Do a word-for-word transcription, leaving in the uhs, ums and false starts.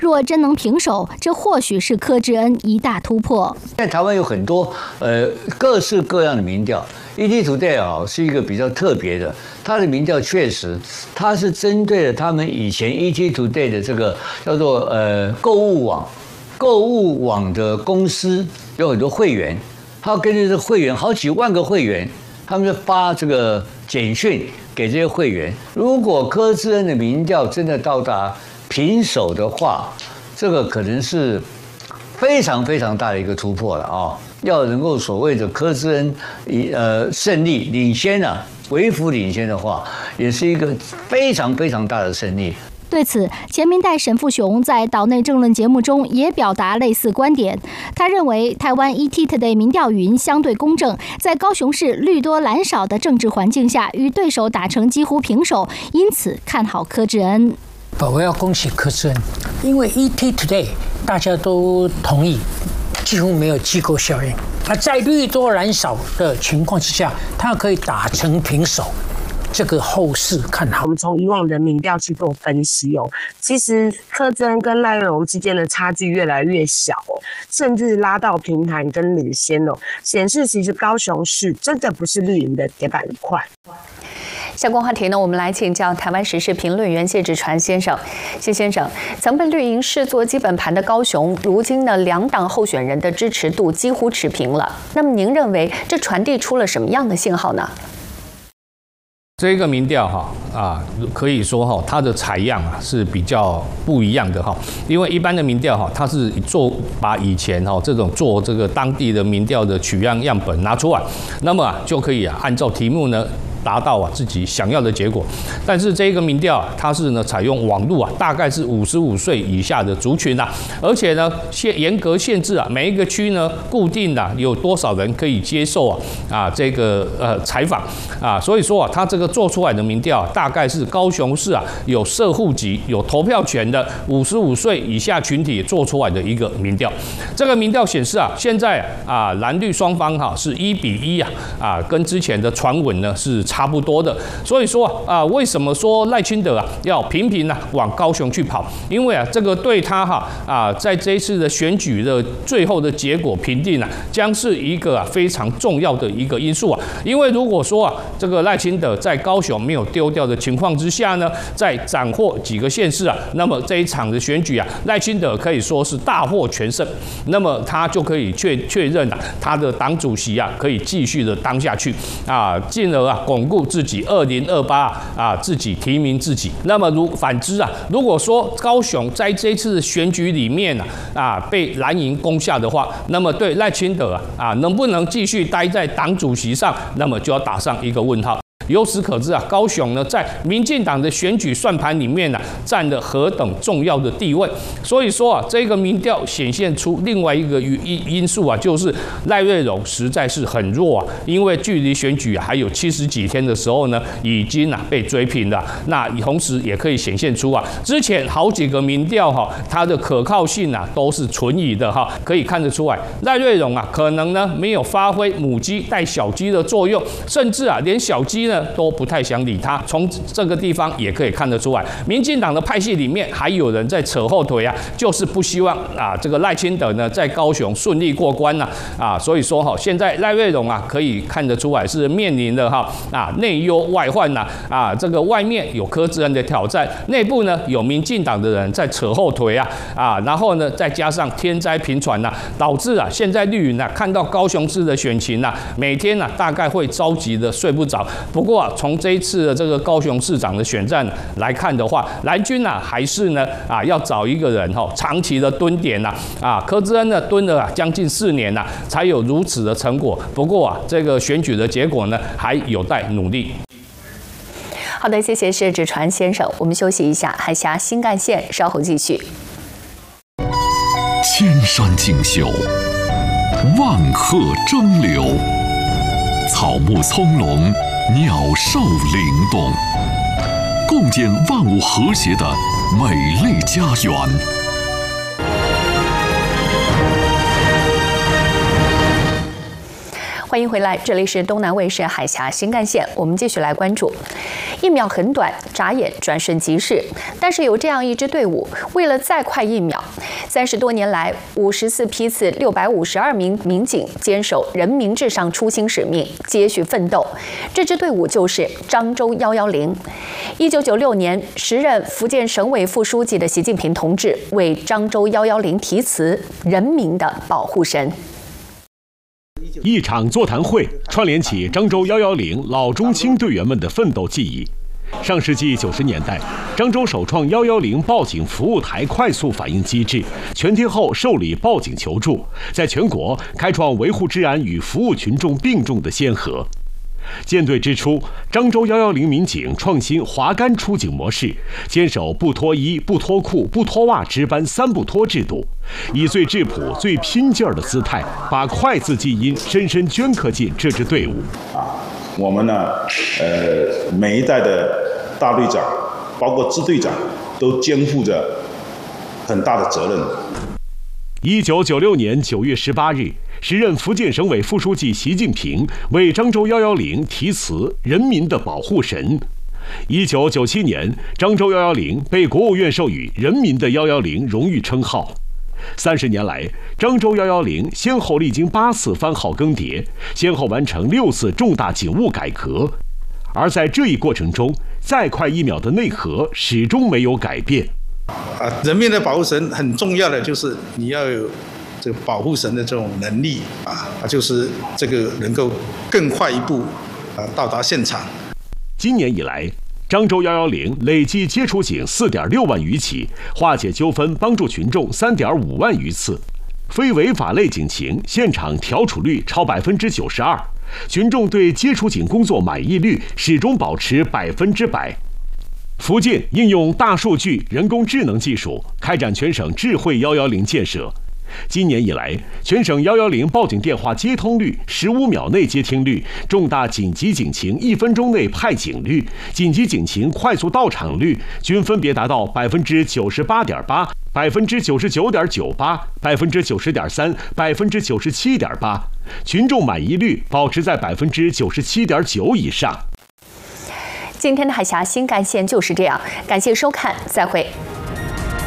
若真能平手，这或许是柯志恩一大突破。 在台湾有很多呃各式各样的民调 ，E T Today 啊是一个比较特别的，它的民调确实它是针对了他们以前 E T Today 的这个叫做呃购物网，购物网的公司有很多会员，他根据这会员好几万个会员，他们就发这个简讯给这些会员，如果柯志恩的民调真的到达平手的话，这个可能是 非常非常大的一个突破了啊！要能够所谓的柯志恩以呃胜利领先啊，微幅领先的话，也是一个非常非常大的胜利。 对此，前民代沈富雄在岛内政论节目中也表达类似观点。他认为，台湾 E T Today 民调云相对公正，在高雄市绿多蓝少的政治环境下，与对手打成几乎平手，因此看好柯志恩。 我要恭喜柯志恩，因为 E T Today 大家都同意，几乎没有机构效应。那在绿多蓝少的情况之下，他可以打成平手，这个后市看好。 我们从以往的民调去做分析哦，其实柯志恩跟赖瑞荣之间的差距越来越小哦，甚至拉到平盘跟领先哦，显示其实高雄市真的不是绿营的铁板一块。 相关话题呢，我们来请教台湾时事评论员谢志传先生。谢先生，曾被绿营视作基本盘的高雄，如今呢，两党候选人的支持度几乎持平了。那么，您认为这传递出了什么样的信号呢？ 这个民调哈啊，可以说哈，它的采样啊是比较不一样的哈，因为一般的民调哈，它是做把以前哈这种做这个当地的民调的取样样本拿出来，那么就可以啊按照题目呢 达到啊自己想要的结果，但是这个民调啊，它是呢采用网络啊，大概是五十五岁以下的族群啊，而且呢限严格限制啊，每一个区呢固定的有多少人可以接受啊啊这个呃采访啊，所以说啊，它这个做出来的民调、啊、大概是高雄市啊有设户籍、有投票权的五十五岁以下群体做出来的一个民调。这个民调显示啊，现在啊蓝绿双方哈、啊、是一比一啊啊，跟之前的传闻呢是 差不多的，所以说啊，为什么说赖清德啊要频频呢往高雄去跑？因为啊，这个对他哈啊，在这一次的选举的最后的结果评定啊，将是一个啊非常重要的一个因素啊。因为如果说啊，这个赖清德在高雄没有丢掉的情况之下呢，在斩获几个县市啊，那么这一场的选举啊，赖清德可以说是大获全胜，那么他就可以确确认啊，他的党主席啊可以继续的当下去啊，进而啊巩 巩固自己二零二八啊，自己提名自己。那么如反之啊，如果说高雄在这次选举里面啊啊被蓝营攻下的话，那么对赖清德啊啊能不能继续待在党主席上，那么就要打上一个问号。 由此可知啊，高雄呢在民进党的选举算盘里面呢、啊，占了何等重要的地位。所以说啊，这个民调显现出另外一个因因素啊，就是赖瑞荣实在是很弱啊，因为距离选举、啊、还有七十几天的时候呢，已经啊被追平了。那同时也可以显现出啊，之前好几个民调哈、啊，它的可靠性啊都是存疑的哈、啊，可以看得出来，赖瑞荣啊可能呢没有发挥母鸡带小鸡的作用，甚至啊连小鸡呢 都不太想理他，从这个地方也可以看得出来，民进党的派系里面还有人在扯后腿啊，就是不希望啊这个赖清德呢在高雄顺利过关呐 啊, 啊，所以说哈，现在赖瑞荣啊可以看得出来是面临的哈啊内忧外患呐 啊, 啊，这个外面有柯志恩的挑战，内部呢有民进党的人在扯后腿啊啊，然后呢再加上天灾频传呐、啊，导致啊现在绿营啊看到高雄市的选情呐、啊，每天呐、啊、大概会着急的睡不着。不过 从这一次的这个高雄市长的选战来看的话，蓝军啊还是呢啊要找一个人哈、哦、长期的蹲点呐啊，柯志恩呢蹲了、啊、将近四年呐、啊，才有如此的成果。不过啊，这个选举的结果呢还有待努力。 好的，谢谢谢志传先生，我们休息一下，海峡新干线稍后继续。 千山竞秀，万壑争流。 草木葱茏，鸟兽灵动，共建万物和谐的美丽家园。 欢迎回来，这里是东南卫视海峡新干线，我们继续来关注。 一秒很短，眨眼转瞬即逝。但是有这样一支队伍，为了再快一秒，三十多年来，五十四批次六百五十二名民警坚守人民至上初心使命，接续奋斗。这支队伍就是漳州一一零。一九九六年，时任福建省委副书记的习近平同志为漳州一一零题词“人民的保护神”。 一场座谈会串联起漳州一一零老中青队员们的奋斗记忆。上世纪九十年代，漳州首创一一零报警服务台快速反应机制，全天候受理报警求助，在全国开创维护治安与服务群众并重的先河。建队之初，漳州一一零民警创新滑竿出警模式，坚守不脱衣、不脱裤、不脱袜值班三不脱制度，以最质朴、最拼劲儿的姿态，把快字基因深深镌刻进这支队伍。 啊，我们呢，呃，每一代的大队长，包括支队长，都肩负着很大的责任。 一九九六年九月十八日。时任福建省委副书记习近平为漳州一一零题词“人民的保护神”。一九九七年，漳州一一零被国务院授予“人民的一一零”荣誉称号。三十年来，漳州一一零先后历经八次番号更迭，先后完成六次重大警务改革。而在这一过程中，再快一秒的内核始终没有改变。 啊，人民的保护神很重要的就是你要有这个保护神的这种能力啊，就是这个能够更快一步啊到达现场。 今年以来，漳州一一零累计接触警四点六万余起，化解纠纷帮助群众三点五万余次，非违法类警情现场调处率超百分之九十二，群众对接触警工作满意率始终保持百分之百。福建应用大数据、人工智能技术，开展全省智慧一一零建设。今年以来，全省一一零报警电话接通率、十五秒内接听率、重大紧急警情一分钟内派警率、紧急警情快速到场率均分别达到百分之九十八点八、百分之九十九点九八、百分之九十点三、百分之九十七点八，群众满意率保持在百分之九十七点九以上。 今天的海峡新干线就是这样，感谢收看，再会。